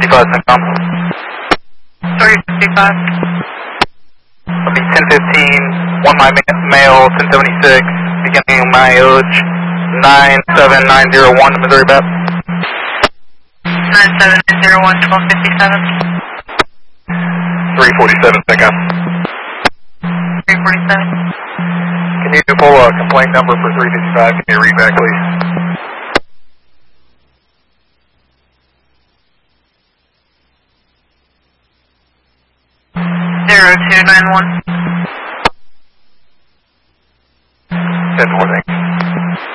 355 Syncom. 355. It'll be 1015, 1 mile, 1076, beginning mileage 97901 to Missouri Bap. 97901, 1257. 347 Syncom. 347. Can you pull a complaint number for 355? Can you read back, please? 0291. 10 more, thanks.